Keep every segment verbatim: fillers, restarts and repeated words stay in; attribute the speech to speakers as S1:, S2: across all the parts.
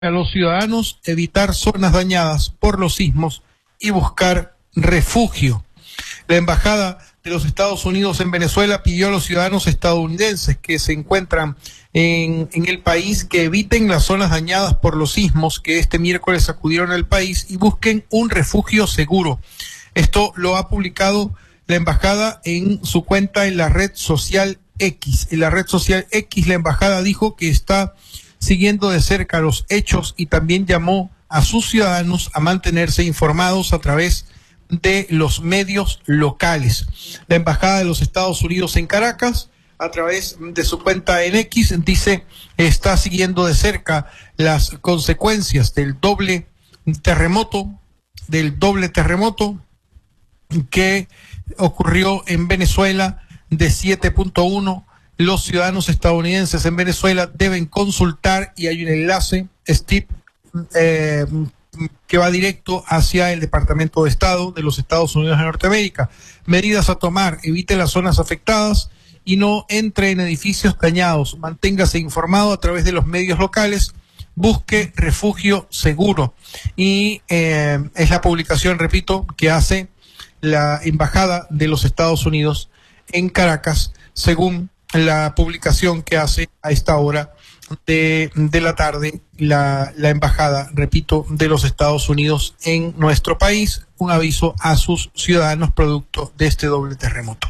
S1: a los ciudadanos evitar zonas dañadas por los sismos y buscar refugio. La Embajada de los Estados Unidos en Venezuela pidió a los ciudadanos estadounidenses que se encuentran en, en el país que eviten las zonas dañadas por los sismos que este miércoles sacudieron al país y busquen un refugio seguro. Esto lo ha publicado la Embajada en su cuenta en la red social X. En la red social X, la Embajada dijo que está siguiendo de cerca los hechos y también llamó a sus ciudadanos a mantenerse informados a través de los medios locales. La Embajada de los Estados Unidos en Caracas, a través de su cuenta en X, dice está siguiendo de cerca las consecuencias del doble terremoto, del doble terremoto que ocurrió en Venezuela de siete punto uno. Los ciudadanos estadounidenses en Venezuela deben consultar y hay un enlace, Steve, eh, que va directo hacia el Departamento de Estado de los Estados Unidos de Norteamérica. Medidas a tomar: evite las zonas afectadas y no entre en edificios dañados. Manténgase informado a través de los medios locales. Busque refugio seguro. Y eh, es la publicación, repito, que hace la Embajada de los Estados Unidos en Caracas, según la publicación que hace a esta hora de, de la tarde la, la Embajada, repito, de los Estados Unidos en nuestro país, un aviso a sus ciudadanos producto de este doble terremoto.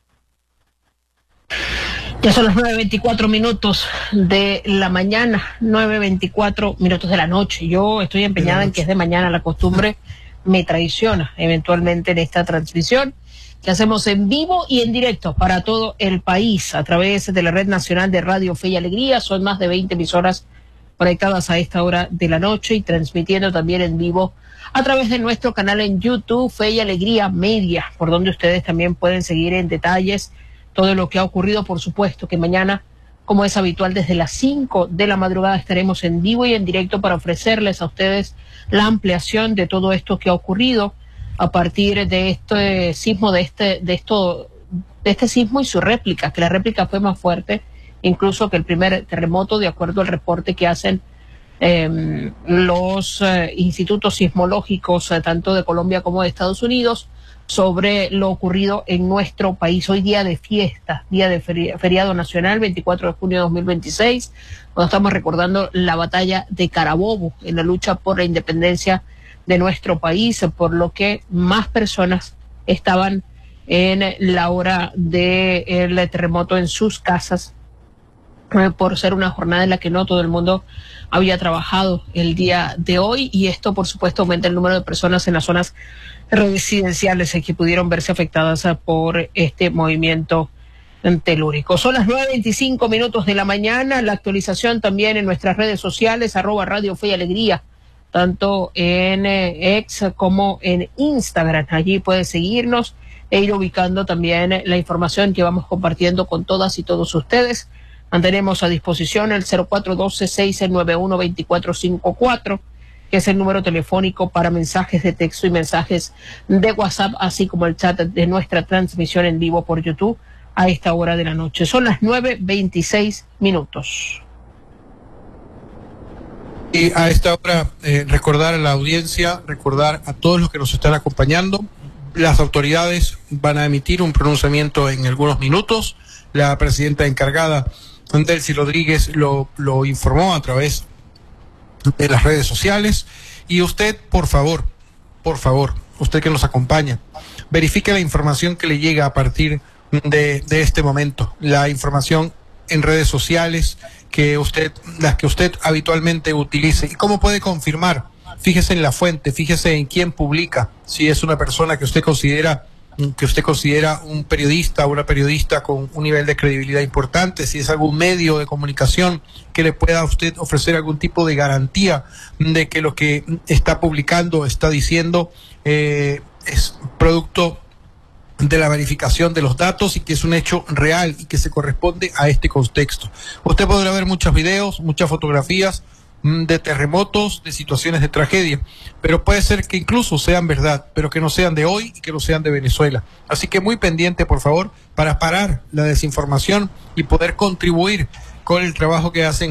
S2: Ya son las nueve veinticuatro minutos de la mañana, nueve veinticuatro minutos de la noche. Yo estoy empeñada en que es de mañana, la costumbre me traiciona eventualmente en esta transmisión que hacemos en vivo y en directo para todo el país a través de la Red Nacional de Radio Fe y Alegría. Son más de veinte emisoras conectadas a esta hora de la noche y transmitiendo también en vivo a través de nuestro canal en YouTube, Fe y Alegría Media, por donde ustedes también pueden seguir en detalles todo lo que ha ocurrido. Por supuesto que mañana, como es habitual, desde las cinco de la madrugada estaremos en vivo y en directo para ofrecerles a ustedes la ampliación de todo esto que ha ocurrido a partir de este sismo, de este, de esto, de este sismo y su réplica, que la réplica fue más fuerte incluso que el primer terremoto, de acuerdo al reporte que hacen eh, los eh, institutos sismológicos, eh, tanto de Colombia como de Estados Unidos, sobre lo ocurrido en nuestro país. Hoy día de fiesta, día de feri feriado nacional, veinticuatro de junio de dos mil veintiséis, cuando estamos recordando la batalla de Carabobo en la lucha por la independencia de nuestro país, por lo que más personas estaban en la hora del terremoto en sus casas, eh, por ser una jornada en la que no todo el mundo había trabajado el día de hoy, y esto por supuesto aumenta el número de personas en las zonas residenciales que pudieron verse afectadas por este movimiento telúrico. Son las nueve veinticinco minutos de la mañana. La actualización también en nuestras redes sociales, arroba Radio Fe y Alegría, tanto en eh, X como en Instagram. Allí pueden seguirnos e ir ubicando también la información que vamos compartiendo con todas y todos ustedes. Mantenemos a disposición el cero cuatro uno dos, seis nueve uno, dos cuatro cinco cuatro, que es el número telefónico para mensajes de texto y mensajes de WhatsApp, así como el chat de nuestra transmisión en vivo por YouTube a esta hora de la noche. Son las nueve veintiséis minutos.
S1: Y a esta hora eh, recordar a la audiencia, recordar a todos los que nos están acompañando, las autoridades van a emitir un pronunciamiento en algunos minutos. La presidenta encargada, Delcy Rodríguez, lo, lo informó a través de las redes sociales. Y usted, por favor, por favor, usted que nos acompaña, verifique la información que le llega a partir de, de este momento, la información en redes sociales que usted, las que usted habitualmente utilice. ¿Y cómo puede confirmar? Fíjese en la fuente, fíjese en quién publica, si es una persona que usted considera que usted considera un periodista o una periodista con un nivel de credibilidad importante, si es algún medio de comunicación que le pueda a usted ofrecer algún tipo de garantía de que lo que está publicando, está diciendo, eh, es producto de la verificación de los datos y que es un hecho real y que se corresponde a este contexto. Usted podrá ver muchos videos, muchas fotografías de terremotos, de situaciones de tragedia, pero puede ser que incluso sean verdad, pero que no sean de hoy y que no sean de Venezuela. Así que muy pendiente, por favor, para parar la desinformación y poder contribuir con el trabajo que hacen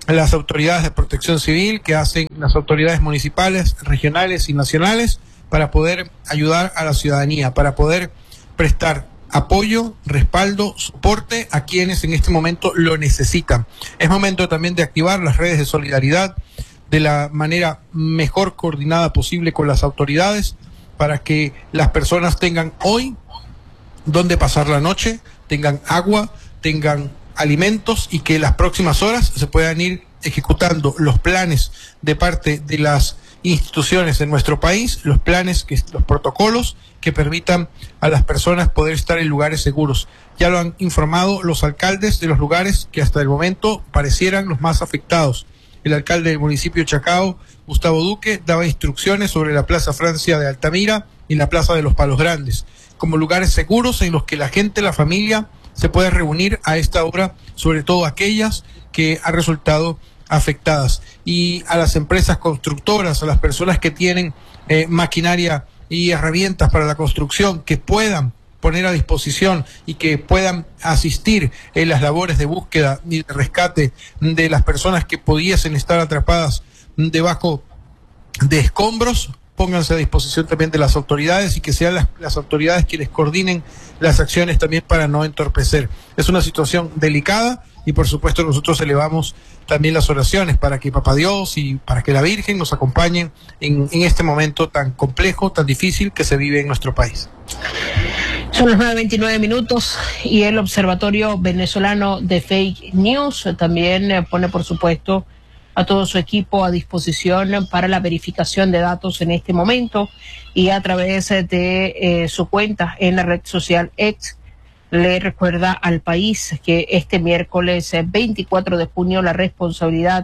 S1: las autoridades de protección civil, que hacen las autoridades municipales, regionales y nacionales, para poder ayudar a la ciudadanía, para poder prestar apoyo, respaldo, soporte a quienes en este momento lo necesitan. Es momento también de activar las redes de solidaridad de la manera mejor coordinada posible con las autoridades, para que las personas tengan hoy donde pasar la noche, tengan agua, tengan alimentos, y que las próximas horas se puedan ir ejecutando los planes de parte de las instituciones en nuestro país, los planes, que los protocolos que permitan a las personas poder estar en lugares seguros. Ya lo han informado los alcaldes de los lugares que hasta el momento parecieran los más afectados. El alcalde del municipio de Chacao, Gustavo Duque, daba instrucciones sobre la Plaza Francia de Altamira y la Plaza de los Palos Grandes, como lugares seguros en los que la gente, la familia, se puede reunir a esta hora, sobre todo aquellas que han resultado afectadas. Y a las empresas constructoras, a las personas que tienen eh, maquinaria y herramientas para la construcción, que puedan poner a disposición y que puedan asistir en las labores de búsqueda y de rescate de las personas que pudiesen estar atrapadas debajo de escombros, pónganse a disposición también de las autoridades, y que sean las, las autoridades quienes coordinen las acciones también para no entorpecer. Es una situación delicada, y por supuesto nosotros elevamos también las oraciones para que Papá Dios y para que la Virgen nos acompañen en, en este momento tan complejo, tan difícil que se vive en nuestro país.
S2: Son las nueve veintinueve minutos y el Observatorio Venezolano de Fake News también pone, por supuesto, a todo su equipo a disposición para la verificación de datos en este momento, y a través de eh, su cuenta en la red social X le recuerda al país que este miércoles veinticuatro de junio la responsabilidad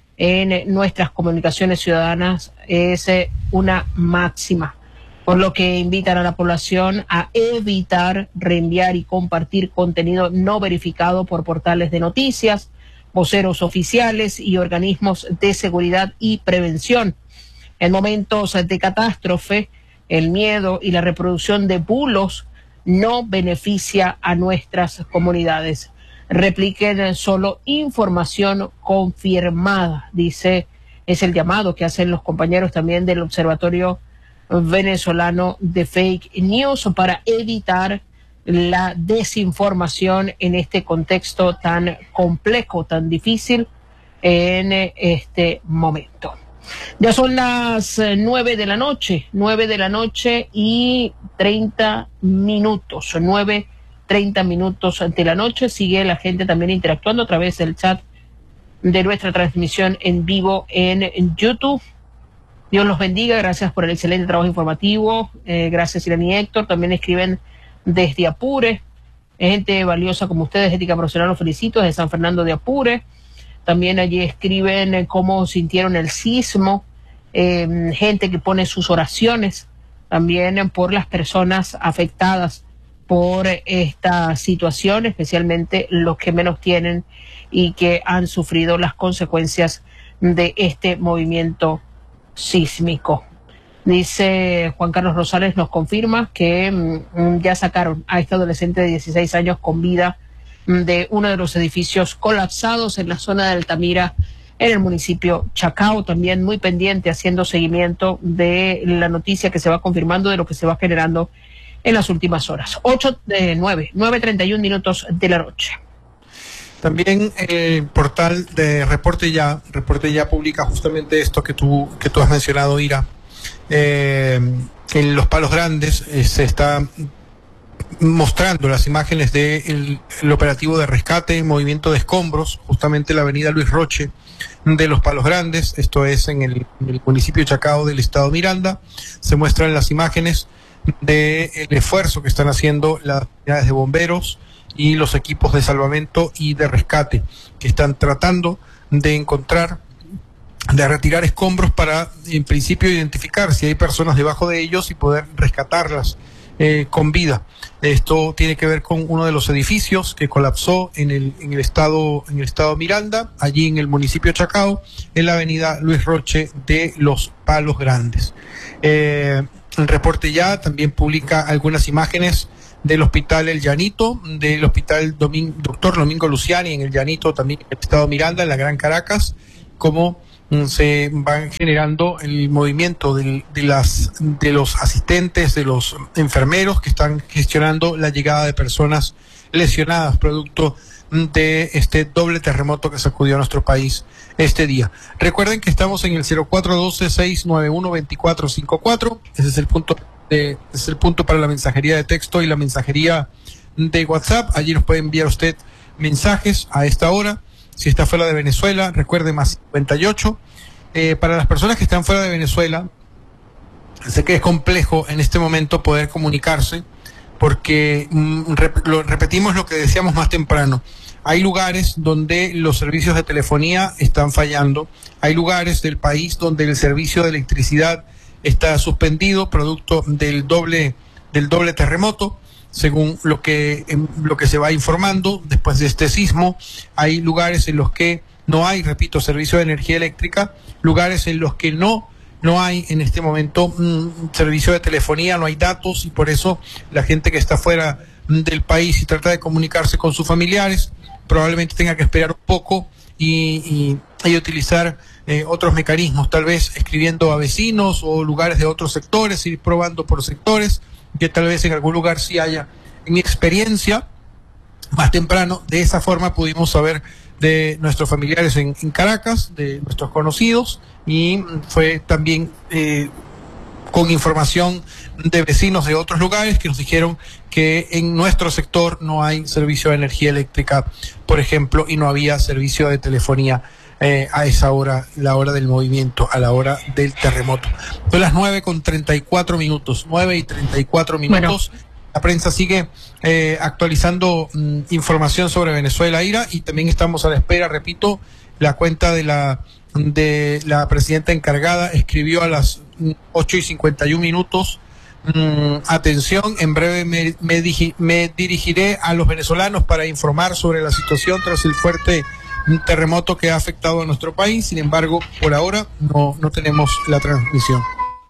S2: en nuestras comunicaciones ciudadanas es una máxima, por lo que invitan a la población a evitar reenviar y compartir contenido no verificado por portales de noticias, voceros oficiales y organismos de seguridad y prevención. En momentos de catástrofe, el miedo y la reproducción de bulos no beneficia a nuestras comunidades. Repliquen solo información confirmada, dice, es el llamado que hacen los compañeros también del Observatorio Venezolano de Fake News para evitar la desinformación en este contexto tan complejo, tan difícil en este momento. Ya son las nueve de la noche, nueve de la noche y treinta minutos, nueve, treinta minutos de la noche. Sigue la gente también interactuando a través del chat de nuestra transmisión en vivo en YouTube. Dios los bendiga, gracias por el excelente trabajo informativo. Eh, gracias, Irene y Héctor. También escriben desde Apure, gente valiosa como ustedes, ética profesional, los felicito, desde San Fernando de Apure. También allí escriben cómo sintieron el sismo, eh, gente que pone sus oraciones también por las personas afectadas por esta situación, especialmente los que menos tienen y que han sufrido las consecuencias de este movimiento sísmico. Dice Juan Carlos Rosales, nos confirma que mm, ya sacaron a este adolescente de dieciséis años con vida de uno de los edificios colapsados en la zona de Altamira, en el municipio Chacao. También muy pendiente, haciendo seguimiento de la noticia que se va confirmando, de lo que se va generando en las últimas horas. Ocho de nueve, nueve treinta y un minutos de la noche.
S1: También el portal de Reporte Ya, Reporte Ya publica justamente esto que tú, que tú has mencionado, Ira. Eh, en Los Palos Grandes eh, se está mostrando las imágenes del el operativo de rescate, movimiento de escombros, justamente la avenida Luis Roche de Los Palos Grandes, esto es en el, en el municipio de Chacao del estado Miranda. Se muestran las imágenes del esfuerzo que están haciendo las unidades de bomberos y los equipos de salvamento y de rescate, que están tratando de encontrar, de retirar escombros para, en principio, identificar si hay personas debajo de ellos y poder rescatarlas eh, con vida. Esto tiene que ver con uno de los edificios que colapsó en el, en el estado, en el estado Miranda, allí en el municipio de Chacao, en la avenida Luis Roche de Los Palos Grandes. Eh, el Reporte Ya también publica algunas imágenes del Hospital El Llanito, del Hospital Domin- Doctor Domingo Luciani en El Llanito, también en el Estado Miranda, en la Gran Caracas, como mm, se van generando el movimiento del- de, las, de los asistentes, de los enfermeros que están gestionando la llegada de personas lesionadas producto de este doble terremoto que sacudió a nuestro país este día. Recuerden que estamos en el cero cuatro uno dos, seis nueve uno, dos cuatro cinco cuatro. Ese es el punto de, ese es el punto para la mensajería de texto y la mensajería de WhatsApp. Allí nos puede enviar usted mensajes a esta hora. Si está fuera de Venezuela, recuerde más cincuenta y ocho. Eh, para las personas que están fuera de Venezuela, sé que es complejo en este momento poder comunicarse, porque mm, rep lo, repetimos lo que decíamos más temprano. Hay lugares donde los servicios de telefonía están fallando, hay lugares del país donde el servicio de electricidad está suspendido producto del doble del doble terremoto, según lo que en, lo que se va informando después de este sismo. Hay lugares en los que no hay, repito, servicio de energía eléctrica, lugares en los que no No hay en este momento un servicio de telefonía, no hay datos, y por eso la gente que está fuera del país y trata de comunicarse con sus familiares probablemente tenga que esperar un poco y, y, y utilizar eh, otros mecanismos, tal vez escribiendo a vecinos o lugares de otros sectores, ir probando por sectores, que tal vez en algún lugar sí haya. En mi experiencia, más temprano, de esa forma pudimos saber de nuestros familiares en, en Caracas, de nuestros conocidos, y fue también eh, con información de vecinos de otros lugares que nos dijeron que en nuestro sector no hay servicio de energía eléctrica, por ejemplo, y no había servicio de telefonía eh, a esa hora, la hora del movimiento, a la hora del terremoto. Son las nueve con treinta y cuatro minutos, nueve y treinta y cuatro minutos. Bueno. La prensa sigue eh, actualizando mm, información sobre Venezuela, Ira, y también estamos a la espera, repito, la cuenta de la de la presidenta encargada escribió a las ocho y cincuenta y un minutos, mm, atención, en breve me, me, digi, me dirigiré a los venezolanos para informar sobre la situación tras el fuerte terremoto que ha afectado a nuestro país. Sin embargo, por ahora no, no tenemos la transmisión.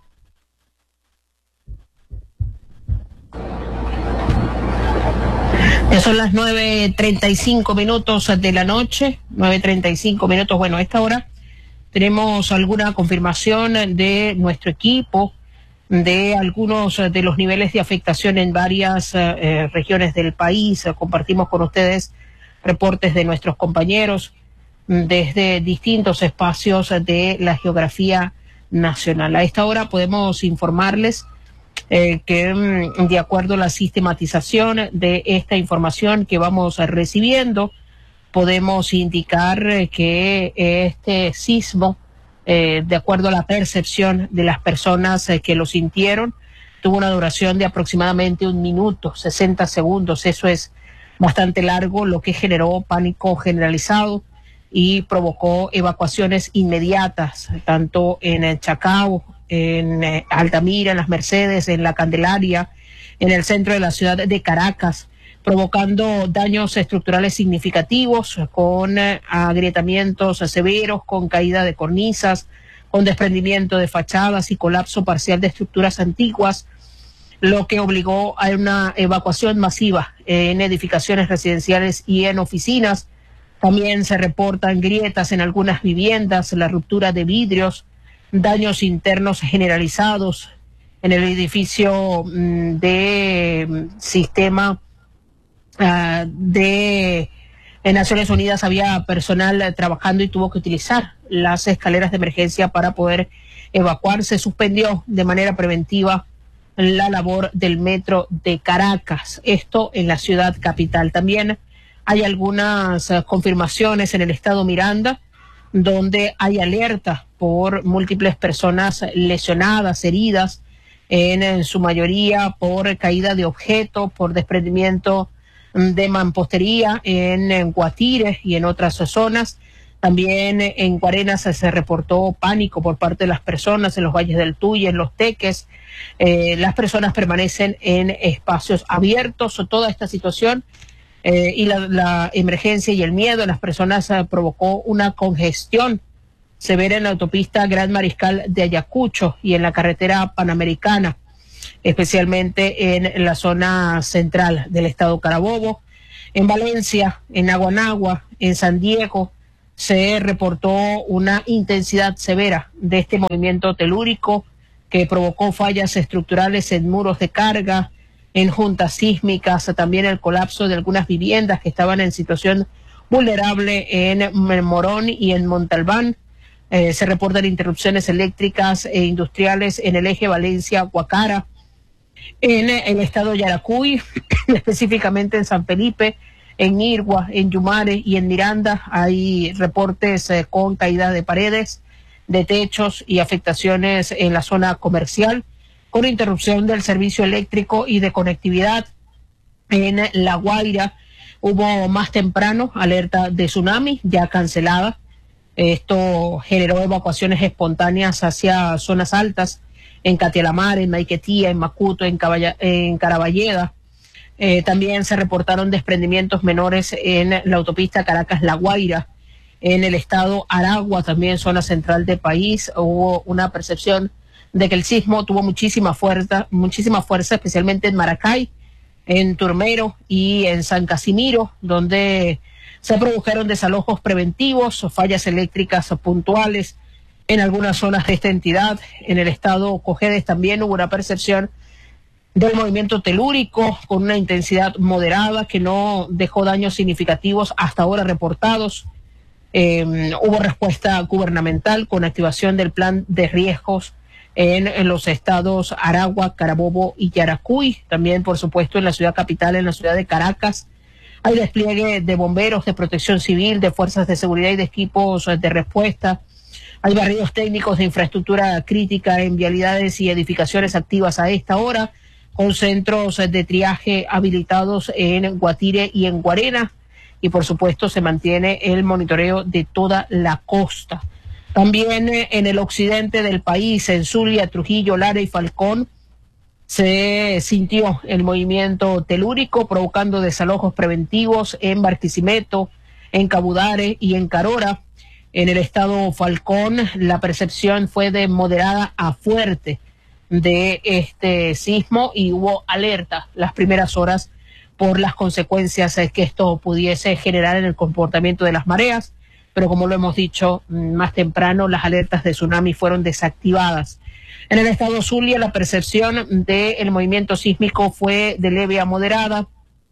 S2: Ya son las nueve treinta y cinco minutos de la noche, nueve treinta y cinco minutos. Bueno, a esta hora tenemos alguna confirmación de nuestro equipo, de algunos de los niveles de afectación en varias eh, regiones del país. Compartimos con ustedes reportes de nuestros compañeros desde distintos espacios de la geografía nacional. A esta hora podemos informarles Eh, que mm, de acuerdo a la sistematización de esta información que vamos recibiendo, podemos indicar eh, que este sismo, eh, de acuerdo a la percepción de las personas eh, que lo sintieron, tuvo una duración de aproximadamente un minuto, sesenta segundos. Eso es bastante largo, lo que generó pánico generalizado y provocó evacuaciones inmediatas, tanto en el Chacao, en eh, Altamira, en Las Mercedes, en La Candelaria, en el centro de la ciudad de Caracas, provocando daños estructurales significativos, con eh, agrietamientos severos, con caída de cornisas, con desprendimiento de fachadas y colapso parcial de estructuras antiguas, lo que obligó a una evacuación masiva en edificaciones residenciales y en oficinas. También se reportan grietas en algunas viviendas, la ruptura de vidrios, daños internos generalizados. En el edificio mm, de mm, sistema uh, de en Naciones Unidas había personal uh, trabajando y tuvo que utilizar las escaleras de emergencia para poder evacuar. Se suspendió de manera preventiva la labor del metro de Caracas, esto en la ciudad capital. También hay algunas uh, confirmaciones en el estado Miranda, donde hay alerta por múltiples personas lesionadas, heridas, en, en su mayoría por caída de objetos, por desprendimiento de mampostería en, en Guatire y en otras zonas. También en Guarenas se reportó pánico por parte de las personas en los valles del Tuy, en Los Teques. Eh, las personas permanecen en espacios abiertos. Toda esta situación Eh, y la, la emergencia y el miedo de las personas eh, provocó una congestión severa en la autopista Gran Mariscal de Ayacucho y en la carretera Panamericana. especialmente en la zona central del estado Carabobo. En Valencia, en Naguanagua, en San Diego, se reportó una intensidad severa de este movimiento telúrico que provocó fallas estructurales en muros de carga, en juntas sísmicas, también el colapso de algunas viviendas que estaban en situación vulnerable en Morón y en Montalbán. Eh, se reportan interrupciones eléctricas e industriales en el eje Valencia-Guacara, en el estado Yaracuy, específicamente en San Felipe, en Nirgua, en Yumare y en Miranda. Hay reportes eh, con caída de paredes, de techos y afectaciones en la zona comercial, con interrupción del servicio eléctrico y de conectividad. En La Guaira hubo más temprano alerta de tsunami ya cancelada. Esto generó evacuaciones espontáneas hacia zonas altas en Catialamar, en Maiquetía, en Macuto, en, Caballa, en Caraballeda. Eh, también se reportaron desprendimientos menores en la autopista Caracas-La Guaira. En el estado Aragua, también zona central del país, hubo una percepción de que el sismo tuvo muchísima fuerza, muchísima fuerza, especialmente en Maracay, en Turmero y en San Casimiro, donde se produjeron desalojos preventivos o fallas eléctricas puntuales en algunas zonas de esta entidad. En el estado Cojedes también hubo una percepción del movimiento telúrico con una intensidad moderada que no dejó daños significativos hasta ahora reportados. Eh, hubo respuesta gubernamental con activación del plan de riesgos en, en los estados Aragua, Carabobo y Yaracuy. También, por supuesto, en la ciudad capital, en la ciudad de Caracas, hay despliegue de bomberos, de protección civil, de fuerzas de seguridad y de equipos de respuesta. Hay barridos técnicos de infraestructura crítica en vialidades y edificaciones activas a esta hora, con centros de triaje habilitados en Guatire y en Guarena. Y por supuesto se mantiene el monitoreo de toda la costa. También eh, en el occidente del país, en Zulia, Trujillo, Lara y Falcón, se sintió el movimiento telúrico provocando desalojos preventivos en Barquisimeto, en Cabudare y en Carora. En el estado Falcón la percepción fue de moderada a fuerte de este sismo y hubo alerta las primeras horas por las consecuencias que esto pudiese generar en el comportamiento de las mareas, pero como lo hemos dicho más temprano, las alertas de tsunami fueron desactivadas. En el estado Zulia la percepción del movimiento sísmico fue de leve a moderada,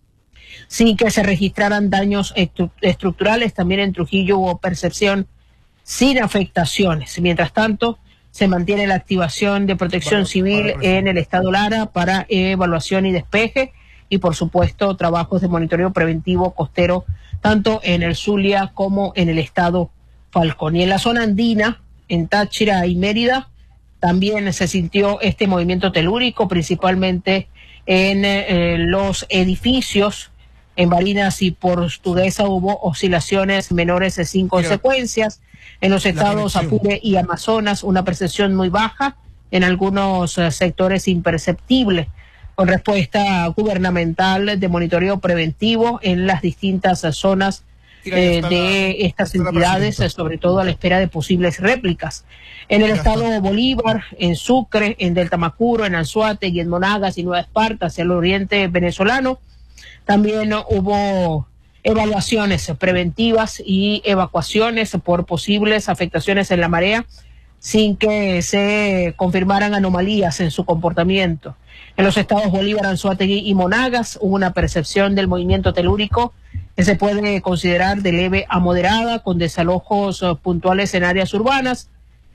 S2: sin que se registraran daños estructurales. También en Trujillo hubo percepción sin afectaciones. Mientras tanto, se mantiene la activación de protección civil en el estado Lara para evaluación y despeje, y por supuesto trabajos de monitoreo preventivo costero tanto en el Zulia como en el estado Falcón. Y en la zona andina, en Táchira y Mérida, también se sintió este movimiento telúrico, principalmente en eh, los edificios. En Barinas y Portuguesa hubo oscilaciones menores sin consecuencias. En los estados Apure y Amazonas una percepción muy baja, en algunos uh, sectores imperceptible, con respuesta gubernamental de monitoreo preventivo en las distintas uh, zonas eh, de estas entidades, sobre todo a la espera de posibles réplicas. En el estado Bolívar, en Sucre, en Delta Macuro, en Anzoátegui y en Monagas y Nueva Esparta, hacia el oriente venezolano, también uh, hubo evaluaciones preventivas y evacuaciones por posibles afectaciones en la marea, sin que se confirmaran anomalías en su comportamiento. En los estados Bolívar, Anzoátegui y Monagas hubo una percepción del movimiento telúrico que se puede considerar de leve a moderada, con desalojos uh, puntuales en áreas urbanas.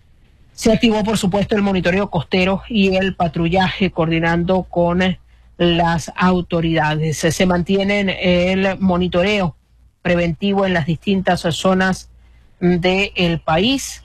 S2: Se activó, por supuesto, el monitoreo costero y el patrullaje coordinando con uh, las autoridades. Se mantienen el monitoreo preventivo en las distintas zonas del país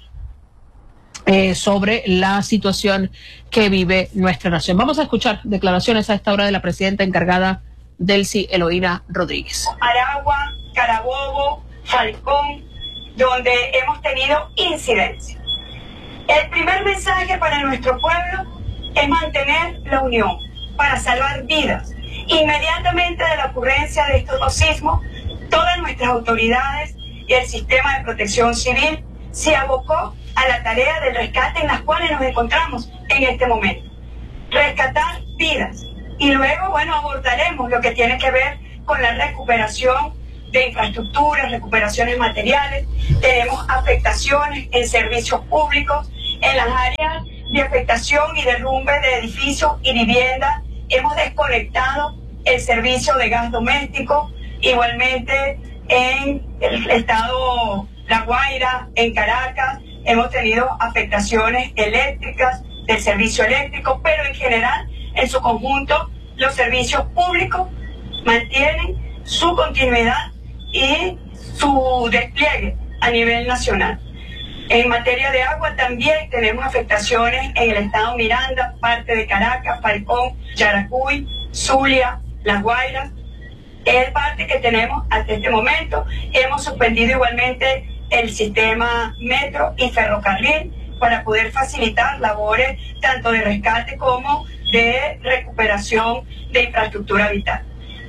S2: eh, sobre la situación que vive nuestra nación. Vamos a escuchar declaraciones a esta hora de la presidenta encargada, Delcy Eloína Rodríguez.
S3: Aragua, Carabobo, Falcón, donde hemos tenido incidencia. El primer mensaje para nuestro pueblo es mantener la unión para salvar vidas. Inmediatamente de la ocurrencia de estos dos sismos, todas nuestras autoridades y el sistema de protección civil se abocó a la tarea del rescate en las cuales nos encontramos en este momento. Rescatar vidas. Y luego, bueno, abordaremos lo que tiene que ver con la recuperación de infraestructuras, recuperaciones materiales. Tenemos afectaciones en servicios públicos, en las áreas de afectación y derrumbe de edificios y viviendas. Hemos desconectado el servicio de gas doméstico, igualmente en el estado La Guaira, en Caracas, hemos tenido afectaciones eléctricas del servicio eléctrico, pero en general, en su conjunto, los servicios públicos mantienen su continuidad y su despliegue a nivel nacional. En materia de agua también tenemos afectaciones en el estado Miranda, parte de Caracas, Falcón, Yaracuy, Zulia, Las Guairas. Es parte que tenemos hasta este momento. Hemos suspendido igualmente el sistema metro y ferrocarril para poder facilitar labores tanto de rescate como de recuperación de infraestructura vital.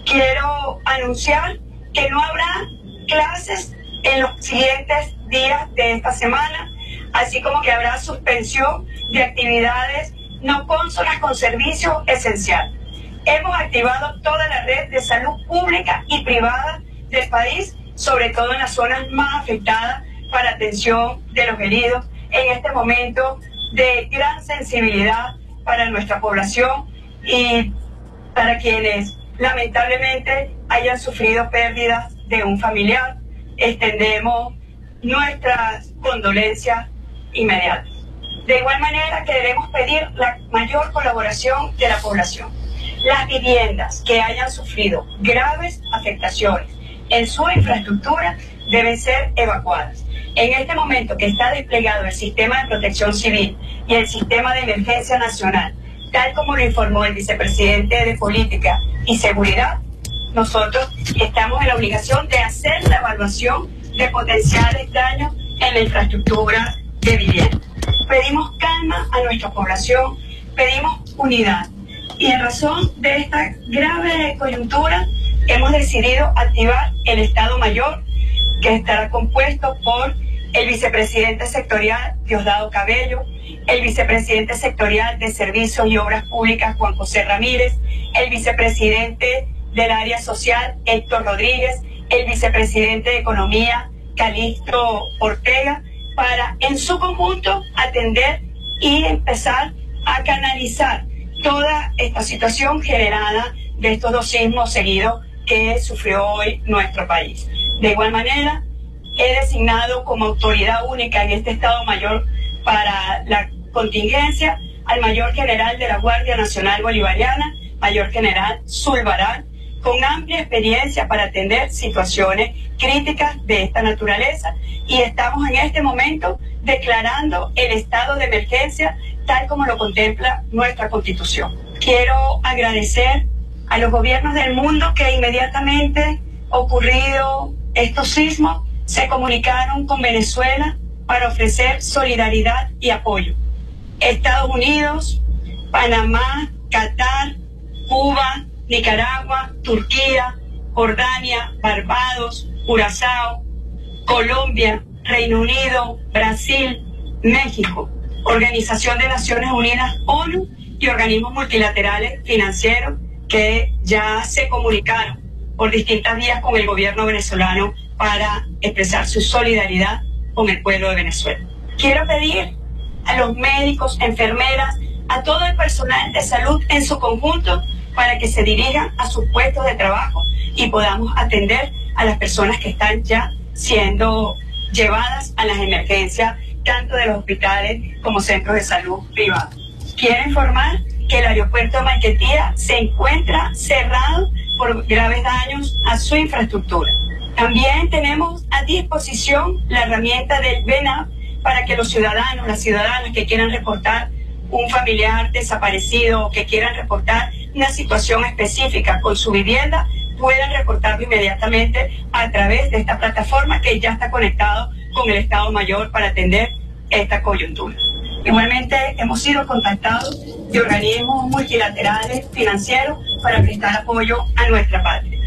S3: Quiero anunciar que no habrá clases en los siguientes días de esta semana, así como que habrá suspensión de actividades no cónsonas con servicios esenciales. Hemos activado toda la red de salud pública y privada del país, sobre todo en las zonas más afectadas, para atención de los heridos en este momento de gran sensibilidad para nuestra población y para quienes lamentablemente hayan sufrido pérdidas de un familiar. Extendemos nuestras condolencias inmediatas. De igual manera, queremos pedir la mayor colaboración de la población. Las viviendas que hayan sufrido graves afectaciones en su infraestructura deben ser evacuadas. En este momento que está desplegado el sistema de protección civil y el sistema de emergencia nacional, tal como lo informó el vicepresidente de Política y Seguridad, nosotros estamos en la obligación de hacer la evaluación de potenciales daños en la infraestructura de vivienda. Pedimos calma a nuestra población, pedimos unidad. Y en razón de esta grave coyuntura, hemos decidido activar el Estado Mayor, que estará compuesto por el vicepresidente sectorial Diosdado Cabello, el vicepresidente sectorial de Servicios y Obras Públicas Juan José Ramírez, el vicepresidente del área social Héctor Rodríguez, el vicepresidente de Economía Calixto Ortega, para en su conjunto atender y empezar a canalizar toda esta situación generada de estos dos sismos seguidos que sufrió hoy nuestro país. De igual manera, he designado como autoridad única en este Estado Mayor para la contingencia al Mayor General de la Guardia Nacional Bolivariana, Mayor General Zulbarán, con amplia experiencia para atender situaciones críticas de esta naturaleza, y estamos en este momento declarando el estado de emergencia tal como lo contempla nuestra Constitución. Quiero agradecer a los gobiernos del mundo que inmediatamente ocurrido estos sismos se comunicaron con Venezuela para ofrecer solidaridad y apoyo. Estados Unidos, Panamá, Qatar, Cuba, Nicaragua, Turquía, Jordania, Barbados, Curazao, Colombia, Reino Unido, Brasil, México, Organización de Naciones Unidas, ONU y organismos multilaterales financieros que ya se comunicaron por distintas vías con el gobierno venezolano para expresar su solidaridad con el pueblo de Venezuela. Quiero pedir a los médicos, enfermeras, a todo el personal de salud en su conjunto para que se dirijan a sus puestos de trabajo y podamos atender a las personas que están ya siendo llevadas a las emergencias, tanto de los hospitales como centros de salud privados. Quiero informar que el aeropuerto de Maiquetía se encuentra cerrado por graves daños a su infraestructura. También tenemos a disposición la herramienta del B N A P para que los ciudadanos, las ciudadanas que quieran reportar un familiar desaparecido o que quieran reportar una situación específica con su vivienda, puedan reportarlo inmediatamente a través de esta plataforma que ya está conectado con el Estado Mayor para atender esta coyuntura. Igualmente hemos sido contactados de organismos multilaterales financieros para prestar apoyo a nuestra patria.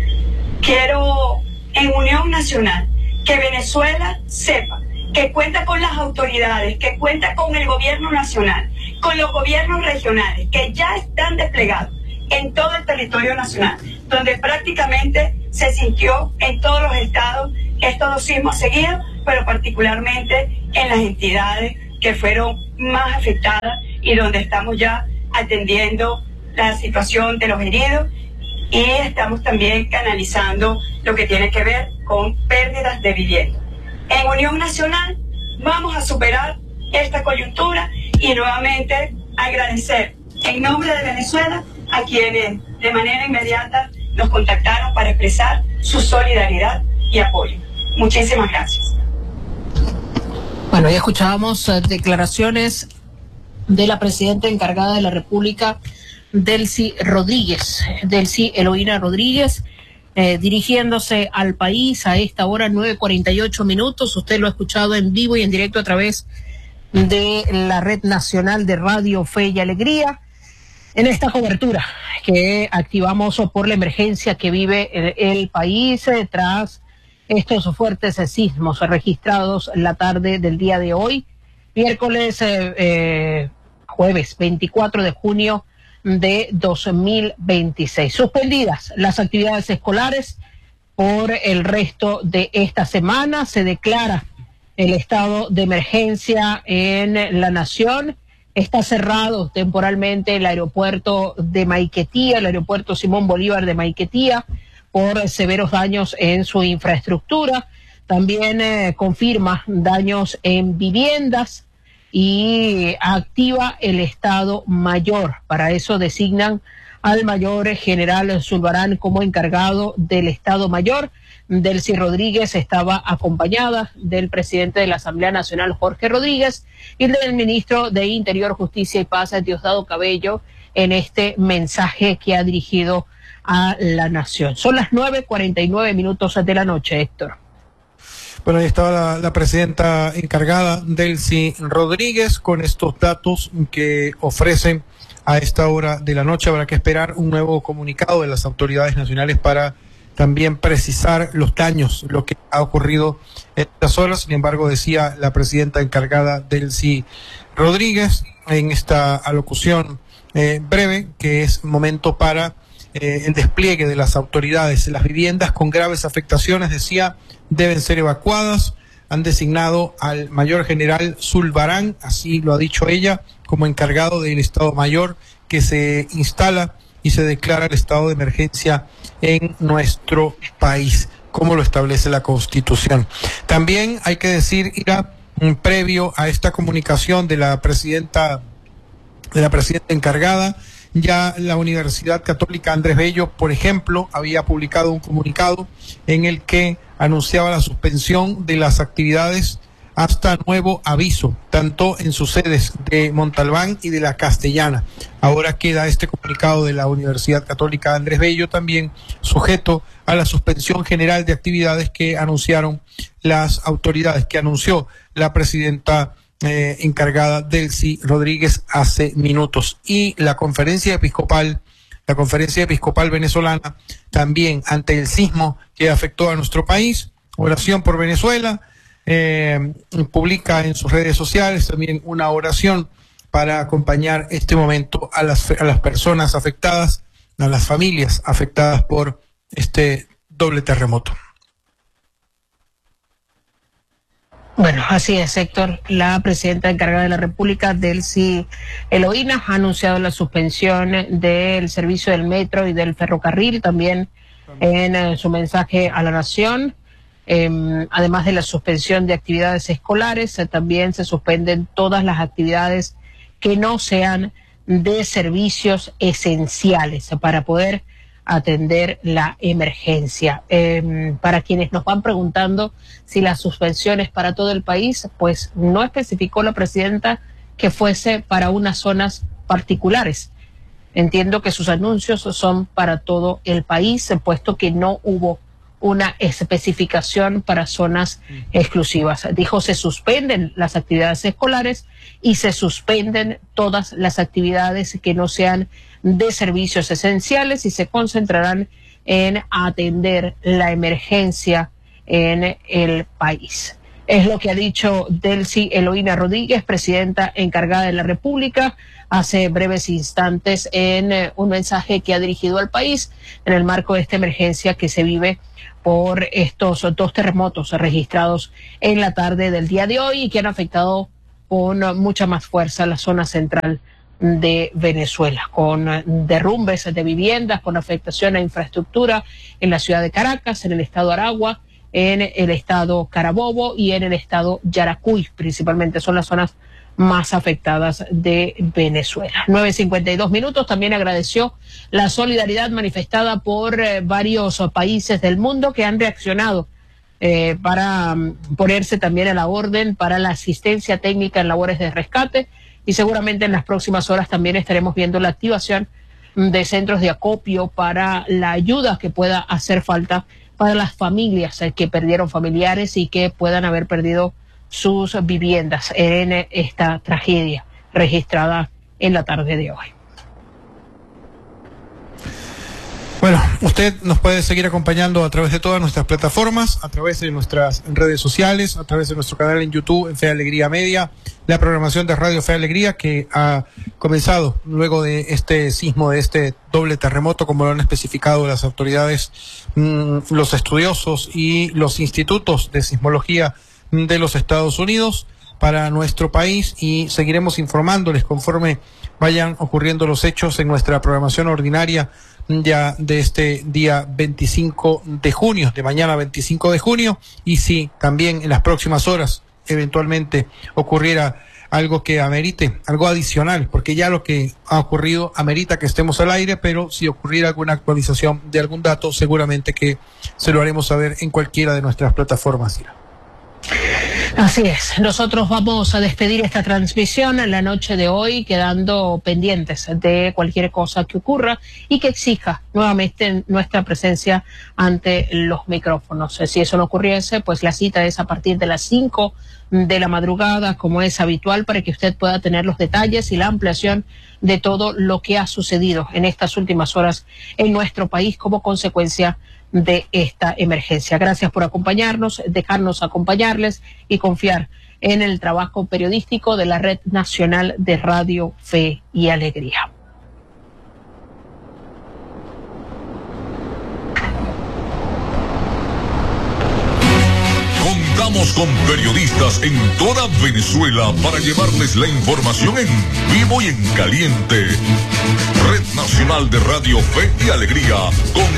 S3: Quiero, en unión nacional, que Venezuela sepa que cuenta con las autoridades, que cuenta con el gobierno nacional, con los gobiernos regionales que ya están desplegados en todo el territorio nacional, donde prácticamente se sintió en todos los estados estos dos sismos seguidos, pero particularmente en las entidades que fueron más afectadas y donde estamos ya atendiendo la situación de los heridos y estamos también canalizando lo que tiene que ver con pérdidas de vivienda. En Unión Nacional vamos a superar esta coyuntura y nuevamente agradecer en nombre de Venezuela a quienes de manera inmediata nos contactaron para expresar su solidaridad y apoyo. Muchísimas gracias.
S2: Bueno, ya escuchábamos uh, declaraciones de la presidenta encargada de la República, Delcy Rodríguez, Delcy Eloína Rodríguez, eh, dirigiéndose al país a esta hora, nueve cuarenta y ocho minutos. Usted lo ha escuchado en vivo y en directo a través de la Red Nacional de Radio Fe y Alegría, en esta cobertura que activamos por la emergencia que vive el, el país eh, tras estos fuertes sismos registrados la tarde del día de hoy, miércoles, eh, eh, jueves veinticuatro de junio de dos mil veintiséis. Suspendidas las actividades escolares por el resto de esta semana. Se declara el estado de emergencia en la nación. Está cerrado temporalmente el aeropuerto de Maiquetía, el aeropuerto Simón Bolívar de Maiquetía, por severos daños en su infraestructura. También eh, confirma daños en viviendas y activa el Estado Mayor. Para eso designan al mayor general Zulbarán como encargado del Estado Mayor. Delcy Rodríguez estaba acompañada del presidente de la Asamblea Nacional, Jorge Rodríguez, y del ministro de Interior, Justicia y Paz, Diosdado Cabello, en este mensaje que ha dirigido a la nación. Son las nueve cuarenta y nueve minutos de la noche, Héctor.
S1: Bueno, ahí estaba la, la presidenta encargada, Delcy Rodríguez, con estos datos que ofrecen a esta hora de la noche. Habrá que esperar un nuevo comunicado de las autoridades nacionales para también precisar los daños, lo que ha ocurrido en estas horas. Sin embargo, decía la presidenta encargada, Delcy Rodríguez, en esta alocución eh, breve, que es momento para eh, el despliegue de las autoridades. Las viviendas con graves afectaciones, decía, deben ser evacuadas. Han designado al mayor general Zulbarán, así lo ha dicho ella, como encargado del Estado Mayor, que se instala y se declara el estado de emergencia en nuestro país, como lo establece la Constitución. También hay que decir, Ira, previo a esta comunicación de la presidenta, de la presidenta encargada, ya la Universidad Católica Andrés Bello, por ejemplo, había publicado un comunicado en el que anunciaba la suspensión de las actividades hasta nuevo aviso, tanto en sus sedes de Montalbán y de la Castellana. Ahora queda este comunicado de la Universidad Católica Andrés Bello también sujeto a la suspensión general de actividades que anunciaron las autoridades, que anunció la presidenta eh, encargada Delcy Rodríguez hace minutos. Y la conferencia episcopal, la conferencia episcopal venezolana, también ante el sismo que afectó a nuestro país, oración por Venezuela. Eh, publica en sus redes sociales también una oración para acompañar este momento a las, a las personas afectadas, a las familias afectadas por este doble terremoto.
S2: Bueno, así es, Héctor. La presidenta encargada de la República, Delcy Eloína, ha anunciado la suspensión del servicio del metro y del ferrocarril, también en eh, su mensaje a la nación. Eh, además de la suspensión de actividades escolares, eh, también se suspenden todas las actividades que no sean de servicios esenciales, eh, para poder atender la emergencia. Eh, para quienes nos van preguntando si la suspensión es para todo el país, pues no especificó la presidenta que fuese para unas zonas particulares. Entiendo que sus anuncios son para todo el país, puesto que no hubo una especificación para zonas exclusivas. Dijo, se suspenden las actividades escolares y se suspenden todas las actividades que no sean de servicios esenciales y se concentrarán en atender la emergencia en el país. Es lo que ha dicho Delcy Eloína Rodríguez, presidenta encargada de la República, hace breves instantes en eh, un mensaje que ha dirigido al país en el marco de esta emergencia que se vive por estos dos terremotos registrados en la tarde del día de hoy y que han afectado con mucha más fuerza la zona central de Venezuela, con derrumbes de viviendas, con afectación a infraestructura en la ciudad de Caracas, en el estado Aragua, en el estado Carabobo y en el estado Yaracuy, principalmente son las zonas más afectadas de Venezuela. nueve cincuenta y dos minutos, también agradeció la solidaridad manifestada por eh, varios países del mundo que han reaccionado eh, para um, ponerse también a la orden para la asistencia técnica en labores de rescate y seguramente en las próximas horas también estaremos viendo la activación de centros de acopio para la ayuda que pueda hacer falta para las familias que perdieron familiares y que puedan haber perdido sus viviendas en esta tragedia registrada en la tarde de hoy.
S1: Bueno, usted nos puede seguir acompañando a través de todas nuestras plataformas, a través de nuestras redes sociales, a través de nuestro canal en YouTube, en Fe Alegría Media, la programación de Radio Fe Alegría que ha comenzado luego de este sismo, de este doble terremoto, como lo han especificado las autoridades, mmm, los estudiosos y los institutos de sismología de los Estados Unidos para nuestro país, y seguiremos informándoles conforme vayan ocurriendo los hechos en nuestra programación ordinaria ya de este día veinticinco de junio, de mañana veinticinco de junio, y si también en las próximas horas eventualmente ocurriera algo que amerite, algo adicional, porque ya lo que ha ocurrido amerita que estemos al aire, pero si ocurriera alguna actualización de algún dato, seguramente que se lo haremos saber en cualquiera de nuestras plataformas.
S2: Así es, nosotros vamos a despedir esta transmisión en la noche de hoy, quedando pendientes de cualquier cosa que ocurra y que exija nuevamente nuestra presencia ante los micrófonos. Si eso no ocurriese, pues la cita es a partir de las cinco de la madrugada, como es habitual, para que usted pueda tener los detalles y la ampliación de todo lo que ha sucedido en estas últimas horas en nuestro país como consecuencia de esta emergencia. Gracias por acompañarnos, dejarnos acompañarles y confiar en el trabajo periodístico de la Red Nacional de Radio Fe y Alegría.
S4: Contamos con periodistas en toda Venezuela para llevarles la información en vivo y en caliente. Red Nacional de Radio Fe y Alegría, con